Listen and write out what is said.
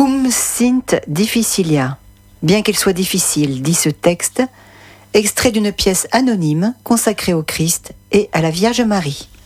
Cum sint difficilia. Bien qu'elle soit difficile, dit ce texte, extrait d'une pièce anonyme consacrée au Christ et à la Vierge Marie.